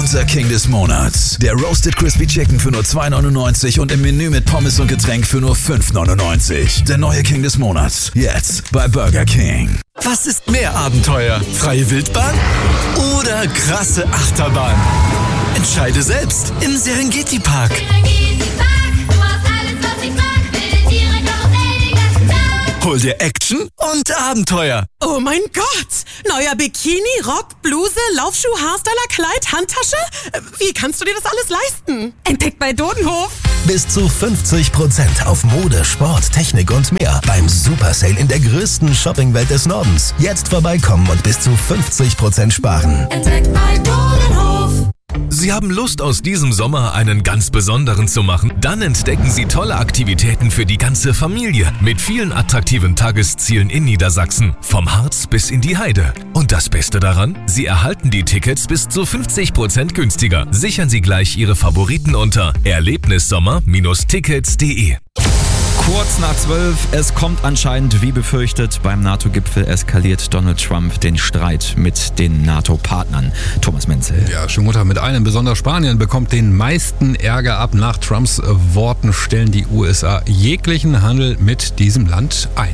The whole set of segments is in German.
Unser King des Monats. Der Roasted Crispy Chicken für nur 2,99 und im Menü mit Pommes und Getränk für nur 5,99. Der neue King des Monats. Jetzt bei Burger King. Was ist mehr Abenteuer? Freie Wildbahn oder krasse Achterbahn? Entscheide selbst im Serengeti Park. Hol dir Action und Abenteuer. Oh mein Gott! Neuer Bikini, Rock, Bluse, Laufschuh, Haarstyler, Kleid, Handtasche? Wie kannst du dir das alles leisten? Entdeckt bei Dodenhof. Bis zu 50% auf Mode, Sport, Technik und mehr beim Super Sale in der größten Shoppingwelt des Nordens. Jetzt vorbeikommen und bis zu 50% sparen. Entdeckt bei Dodenhof. Sie haben Lust, aus diesem Sommer einen ganz besonderen zu machen? Dann entdecken Sie tolle Aktivitäten für die ganze Familie mit vielen attraktiven Tageszielen in Niedersachsen, vom Harz bis in die Heide. Und das Beste daran? Sie erhalten die Tickets bis zu 50% günstiger. Sichern Sie gleich Ihre Favoriten unter erlebnissommer-tickets.de. Kurz nach 12, es kommt anscheinend, wie befürchtet, beim NATO-Gipfel eskaliert Donald Trump den Streit mit den NATO-Partnern. Thomas Menzel. Ja, schönen guten Tag. Mit einem besonders Spanien bekommt den meisten Ärger ab. Nach Trumps Worten stellen die USA jeglichen Handel mit diesem Land ein.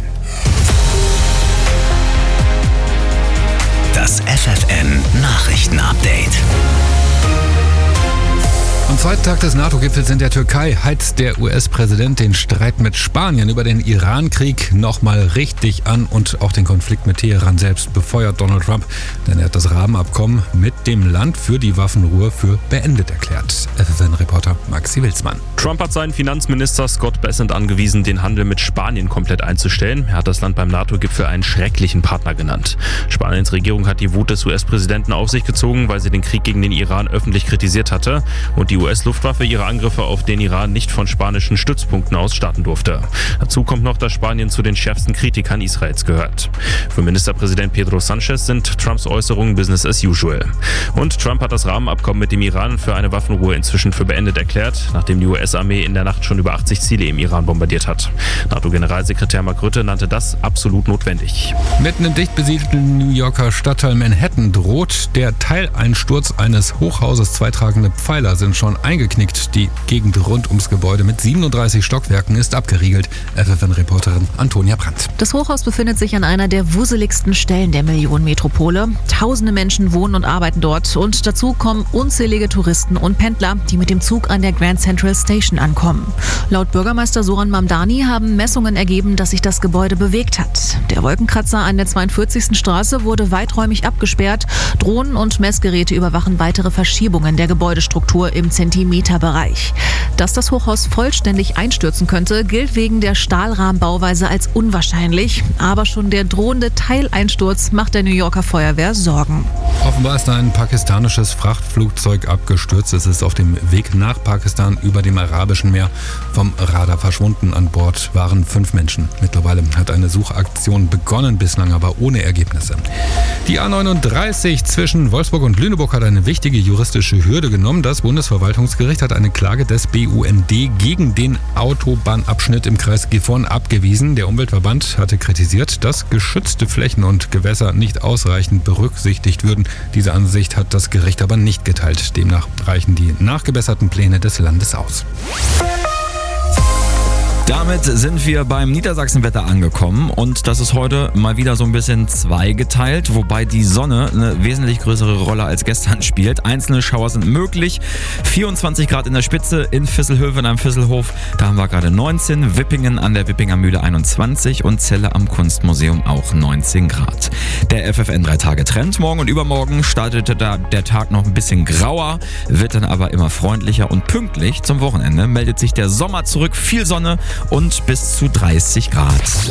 Das FFN Nachrichten-Update. Am zweiten Tag des NATO-Gipfels in der Türkei heizt der US-Präsident den Streit mit Spanien über den Iran-Krieg nochmal richtig an und auch den Konflikt mit Teheran selbst befeuert Donald Trump, denn er hat das Rahmenabkommen mit dem Land für die Waffenruhe für beendet erklärt. FFN-Reporter Maxi Wilsmann. Trump hat seinen Finanzminister Scott Bessent angewiesen, den Handel mit Spanien komplett einzustellen. Er hat das Land beim NATO-Gipfel einen schrecklichen Partner genannt. Spaniens Regierung hat die Wut des US-Präsidenten auf sich gezogen, weil sie den Krieg gegen den Iran öffentlich kritisiert hatte und die US-Luftwaffe ihre Angriffe auf den Iran nicht von spanischen Stützpunkten aus starten durfte. Dazu kommt noch, dass Spanien zu den schärfsten Kritikern Israels gehört. Für Ministerpräsident Pedro Sánchez sind Trumps Äußerungen Business as usual. Und Trump hat das Rahmenabkommen mit dem Iran für eine Waffenruhe inzwischen für beendet erklärt, nachdem die US-Armee in der Nacht schon über 80 Ziele im Iran bombardiert hat. NATO-Generalsekretär Mark Rutte nannte das absolut notwendig. Mitten im dicht besiedelten New Yorker Stadtteil Manhattan droht der Teileinsturz eines Hochhauses. 2 tragende Pfeiler sind schon eingeknickt. Die Gegend rund ums Gebäude mit 37 Stockwerken ist abgeriegelt. FFN-Reporterin Antonia Brandt. Das Hochhaus befindet sich an einer der wuseligsten Stellen der Millionenmetropole. Tausende Menschen wohnen und arbeiten dort und dazu kommen unzählige Touristen und Pendler, die mit dem Zug an der Grand Central Station ankommen. Laut Bürgermeister Soran Mamdani haben Messungen ergeben, dass sich das Gebäude bewegt hat. Der Wolkenkratzer an der 42. Straße wurde weiträumig abgesperrt. Drohnen und Messgeräte überwachen weitere Verschiebungen der Gebäudestruktur im Zentimeterbereich. Dass das Hochhaus vollständig einstürzen könnte, gilt wegen der Stahlrahmenbauweise als unwahrscheinlich. Aber schon der drohende Teileinsturz macht der New Yorker Feuerwehr Sorgen. Offenbar ist ein pakistanisches Frachtflugzeug abgestürzt. Es ist auf dem Weg nach Pakistan über dem Arabischen Meer vom Radar verschwunden. An Bord waren 5 Menschen. Mittlerweile hat eine Suchaktion begonnen, bislang aber ohne Ergebnisse. Die A39 zwischen Wolfsburg und Lüneburg hat eine wichtige juristische Hürde genommen. Das Bundesverwaltungsgericht hat eine Klage des BUND gegen den Autobahnabschnitt im Kreis Gifhorn abgewiesen. Der Umweltverband hatte kritisiert, dass geschützte Flächen und Gewässer nicht ausreichend berücksichtigt würden. Diese Ansicht hat das Gericht aber nicht geteilt. Demnach reichen die nachgebesserten Pläne des Landes aus. Damit sind wir beim Niedersachsenwetter angekommen und das ist heute mal wieder so ein bisschen zweigeteilt, wobei die Sonne eine wesentlich größere Rolle als gestern spielt. Einzelne Schauer sind möglich. 24 Grad in der Spitze in Visselhöfen am Visselhof, da haben wir gerade 19, Wippingen an der Wippinger Mühle 21 und Celle am Kunstmuseum auch 19 Grad. Der FFN 3-Tage-Trend. Morgen und übermorgen startete da der Tag noch ein bisschen grauer, wird dann aber immer freundlicher und pünktlich zum Wochenende meldet sich der Sommer zurück, viel Sonne und bis zu 30 Grad.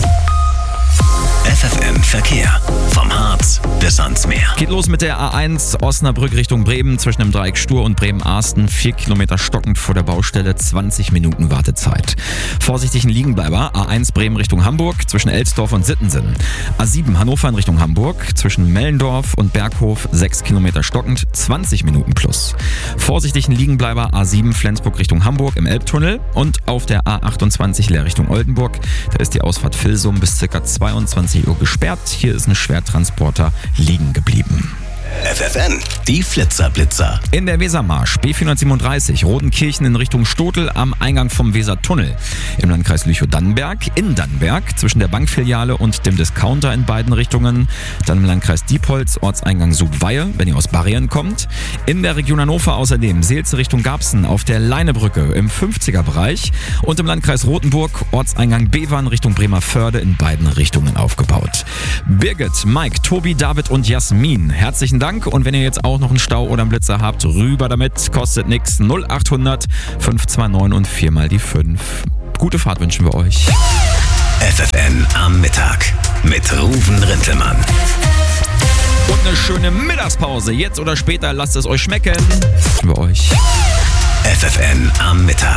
FFN Verkehr. Vom Harz bis ans Meer. Geht los mit der A1 Osnabrück Richtung Bremen zwischen dem Dreieck Stur und Bremen-Arsten. 4 Kilometer stockend vor der Baustelle, 20 Minuten Wartezeit. Vorsichtigen Liegenbleiber. A1 Bremen Richtung Hamburg zwischen Elsdorf und Sittensen. A7 Hannover in Richtung Hamburg zwischen Mellendorf und Berghof, 6 Kilometer stockend, 20 Minuten plus. Vorsichtigen Liegenbleiber. A7 Flensburg Richtung Hamburg im Elbtunnel und auf der A28 Leer Richtung Oldenburg. Da ist die Ausfahrt Vilsum bis ca. 22 Uhr gesperrt. Hier ist ein Schwertransporter liegen geblieben. FFN, die Flitzer-Blitzer. In der Wesermarsch, B437, Rodenkirchen in Richtung Stotel am Eingang vom Wesertunnel. Im Landkreis Lüchow-Dannenberg, in Dannenberg, zwischen der Bankfiliale und dem Discounter in beiden Richtungen. Dann im Landkreis Diepholz, Ortseingang Sugweihe, wenn ihr aus Barrien kommt. In der Region Hannover außerdem, Seelze Richtung Garbsen auf der Leinebrücke im 50er-Bereich. Und im Landkreis Rothenburg, Ortseingang Bevern Richtung Bremervörde in beiden Richtungen aufgebaut. Birgit, Mike, Tobi, David und Jasmin, herzlichen Dank. Und wenn ihr jetzt auch noch einen Stau oder einen Blitzer habt, rüber damit, kostet nix. 0800 529 und 4 mal die 5. Gute Fahrt wünschen wir euch. FFN am Mittag mit Ruven Rintelmann. Und eine schöne Mittagspause. Jetzt oder später lasst es euch schmecken. Wünschen wir euch. FFN am Mittag.